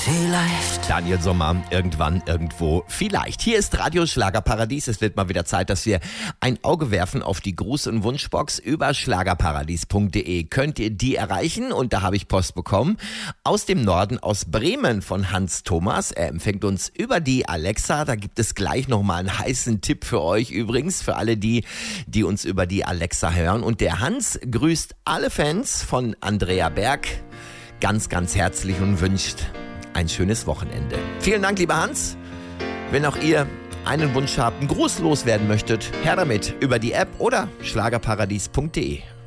Vielleicht. Daniel Sommer, irgendwann, irgendwo, vielleicht. Hier ist Radio Schlagerparadies. Es wird mal wieder Zeit, dass wir ein Auge werfen auf die Gruß- und Wunschbox. Über schlagerparadies.de könnt ihr die erreichen. Und da habe ich Post bekommen aus dem Norden, aus Bremen von Hans Thomas. Er empfängt uns über die Alexa. Da gibt es gleich nochmal einen heißen Tipp für euch übrigens, für alle die uns über die Alexa hören. Und der Hans grüßt alle Fans von Andrea Berg ganz, ganz herzlich und wünscht ein schönes Wochenende. Vielen Dank, lieber Hans. Wenn auch ihr einen Wunsch habt, einen Gruß loswerden möchtet, her damit über die App oder schlagerparadies.de.